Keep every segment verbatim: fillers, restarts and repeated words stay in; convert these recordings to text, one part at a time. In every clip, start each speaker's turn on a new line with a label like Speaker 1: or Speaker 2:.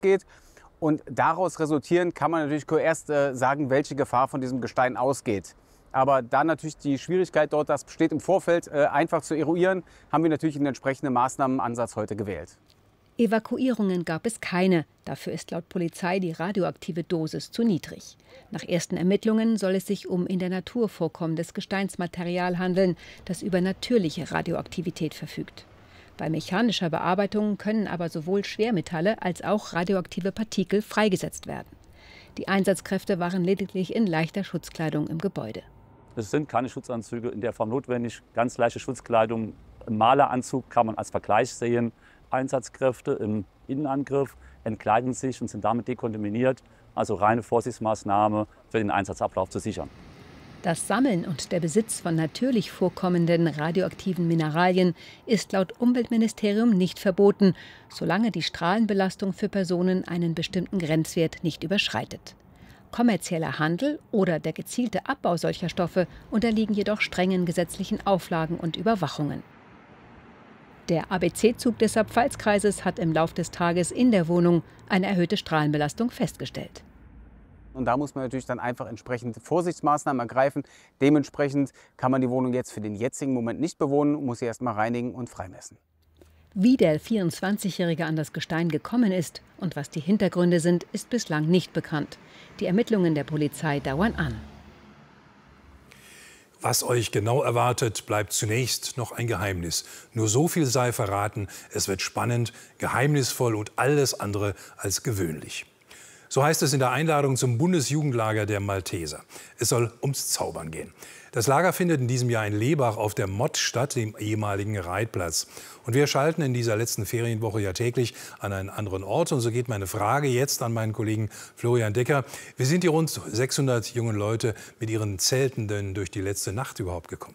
Speaker 1: geht. Und daraus resultierend kann man natürlich erst äh, sagen, welche Gefahr von diesem Gestein ausgeht. Aber da natürlich die Schwierigkeit dort, das besteht im Vorfeld, äh, einfach zu eruieren, haben wir natürlich einen entsprechenden Maßnahmenansatz heute gewählt.
Speaker 2: Evakuierungen gab es keine. Dafür ist laut Polizei die radioaktive Dosis zu niedrig. Nach ersten Ermittlungen soll es sich um in der Natur vorkommendes Gesteinsmaterial handeln, das über natürliche Radioaktivität verfügt. Bei mechanischer Bearbeitung können aber sowohl Schwermetalle als auch radioaktive Partikel freigesetzt werden. Die Einsatzkräfte waren lediglich in leichter Schutzkleidung im Gebäude.
Speaker 3: Es sind keine Schutzanzüge in der Form notwendig. Ganz leichte Schutzkleidung, ein Maleranzug kann man als Vergleich sehen. Einsatzkräfte im Innenangriff entkleiden sich und sind damit dekontaminiert. Also reine Vorsichtsmaßnahme für den Einsatzablauf zu sichern.
Speaker 2: Das Sammeln und der Besitz von natürlich vorkommenden radioaktiven Mineralien ist laut Umweltministerium nicht verboten, solange die Strahlenbelastung für Personen einen bestimmten Grenzwert nicht überschreitet. Kommerzieller Handel oder der gezielte Abbau solcher Stoffe unterliegen jedoch strengen gesetzlichen Auflagen und Überwachungen. Der A B C-Zug des Pfalzkreises hat im Lauf des Tages in der Wohnung eine erhöhte Strahlenbelastung festgestellt.
Speaker 1: Und da muss man natürlich dann einfach entsprechend Vorsichtsmaßnahmen ergreifen. Dementsprechend kann man die Wohnung jetzt für den jetzigen Moment nicht bewohnen, muss sie erst mal reinigen und freimessen.
Speaker 2: Wie der vierundzwanzigjährige an das Gestein gekommen ist und was die Hintergründe sind, ist bislang nicht bekannt. Die Ermittlungen der Polizei dauern an.
Speaker 4: Was euch genau erwartet, bleibt zunächst noch ein Geheimnis. Nur so viel sei verraten, es wird spannend, geheimnisvoll und alles andere als gewöhnlich. So heißt es in der Einladung zum Bundesjugendlager der Malteser. Es soll ums Zaubern gehen. Das Lager findet in diesem Jahr in Lebach auf der Mott statt, dem ehemaligen Reitplatz. Und wir schalten in dieser letzten Ferienwoche ja täglich an einen anderen Ort. Und so geht meine Frage jetzt an meinen Kollegen Florian Decker. Wie sind die rund sechshundert jungen Leute mit ihren Zelten denn durch die letzte Nacht überhaupt gekommen?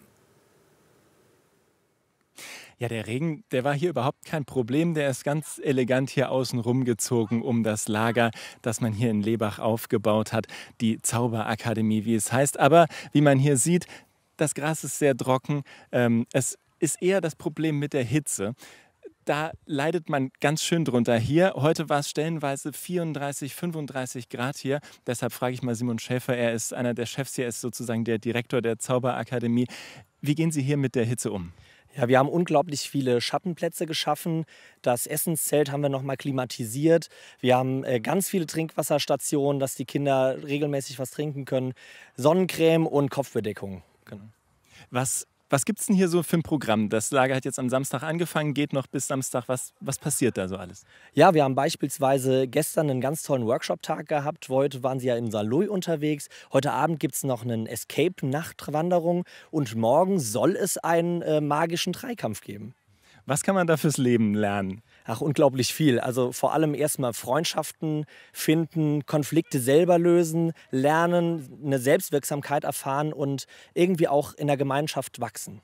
Speaker 5: Ja, der Regen, der war hier überhaupt kein Problem. Der ist ganz elegant hier außen rumgezogen um das Lager, das man hier in Lebach aufgebaut hat. Die Zauberakademie, wie es heißt. Aber wie man hier sieht, das Gras ist sehr trocken. Ähm, es ist eher das Problem mit der Hitze. Da leidet man ganz schön drunter. Hier, heute war es stellenweise vierunddreißig, fünfunddreißig Grad hier. Deshalb frage ich mal Simon Schäfer, er ist einer der Chefs hier, er ist sozusagen der Direktor der Zauberakademie. Wie gehen Sie hier mit der Hitze um?
Speaker 6: Ja, wir haben unglaublich viele Schattenplätze geschaffen. Das Essenszelt haben wir noch mal klimatisiert. Wir haben äh, ganz viele Trinkwasserstationen, dass die Kinder regelmäßig was trinken können. Sonnencreme und Kopfbedeckung. Genau.
Speaker 5: Was, was gibt es denn hier so für ein Programm? Das Lager hat jetzt am Samstag angefangen, geht noch bis Samstag. Was, was passiert da so alles?
Speaker 6: Ja, wir haben beispielsweise gestern einen ganz tollen Workshop-Tag gehabt. Heute waren Sie ja in Saarlouis unterwegs. Heute Abend gibt es noch einen Escape-Nachtwanderung. Und morgen soll es einen äh, magischen Dreikampf geben.
Speaker 5: Was kann man da fürs Leben lernen?
Speaker 6: Ach, unglaublich viel. Also vor allem erstmal Freundschaften finden, Konflikte selber lösen, lernen, eine Selbstwirksamkeit erfahren und irgendwie auch in der Gemeinschaft wachsen.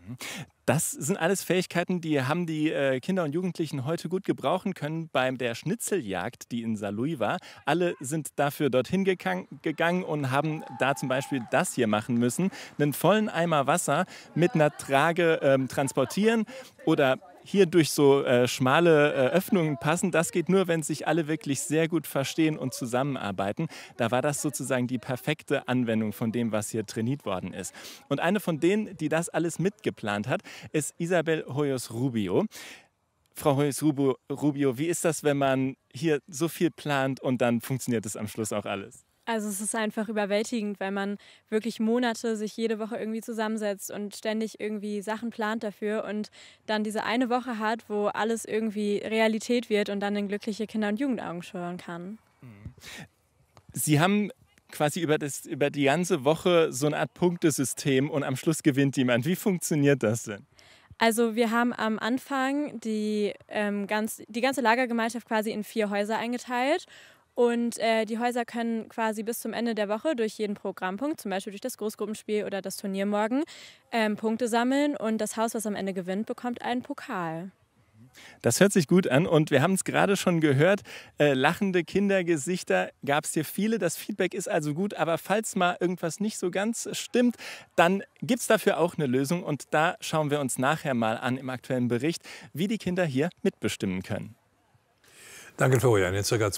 Speaker 5: Das sind alles Fähigkeiten, die haben die äh, Kinder und Jugendlichen heute gut gebrauchen können bei der Schnitzeljagd, die in Saarlouis war. Alle sind dafür dorthin gegangen und haben da zum Beispiel das hier machen müssen. Einen vollen Eimer Wasser mit einer Trage ähm, transportieren oder hier durch so äh, schmale äh, Öffnungen passen. Das geht nur, wenn sich alle wirklich sehr gut verstehen und zusammenarbeiten. Da war das sozusagen die perfekte Anwendung von dem, was hier trainiert worden ist. Und eine von denen, die das alles mitgeplant hat, ist Isabel Hoyos Rubio. Frau Hoyos Rubio, wie ist das, wenn man hier so viel plant und dann funktioniert es am Schluss auch alles?
Speaker 7: Also es ist einfach überwältigend, weil man wirklich Monate sich jede Woche irgendwie zusammensetzt und ständig irgendwie Sachen plant dafür und dann diese eine Woche hat, wo alles irgendwie Realität wird und dann in glückliche Kinder- und Jugendaugen schauen kann.
Speaker 5: Sie haben quasi über, das, über die ganze Woche so eine Art Punktesystem und am Schluss gewinnt jemand. Wie funktioniert das denn?
Speaker 7: Also wir haben am Anfang die, ähm, ganz, die ganze Lagergemeinschaft quasi in vier Häuser eingeteilt. Und äh, die Häuser können quasi bis zum Ende der Woche durch jeden Programmpunkt, zum Beispiel durch das Großgruppenspiel oder das Turnier morgen, ähm, Punkte sammeln. Und das Haus, was am Ende gewinnt, bekommt einen Pokal.
Speaker 5: Das hört sich gut an und wir haben es gerade schon gehört, äh, lachende Kindergesichter gab es hier viele. Das Feedback ist also gut, aber falls mal irgendwas nicht so ganz stimmt, dann gibt es dafür auch eine Lösung. Und da schauen wir uns nachher mal an im aktuellen Bericht, wie die Kinder hier mitbestimmen können.
Speaker 4: Danke, Florian. In circa